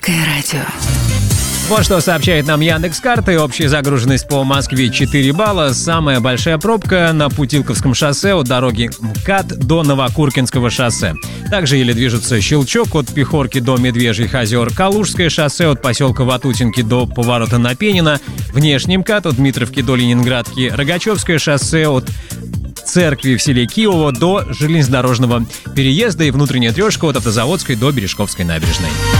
Русское радио. Вот что сообщает нам Яндекс.Карты. Общая загруженность по Москве 4 балла. Самая большая пробка на Путилковском шоссе от дороги МКАД до Новокуркинского шоссе. Также еле движется Щелчок от Пехорки до Медвежьих озер. Калужское шоссе от поселка Ватутинки до поворота на Пенина. Внешний МКАД от Дмитровки до Ленинградки. Рогачевское шоссе от церкви в селе Киево до железнодорожного переезда и внутренняя трешка от Автозаводской до Бережковской набережной.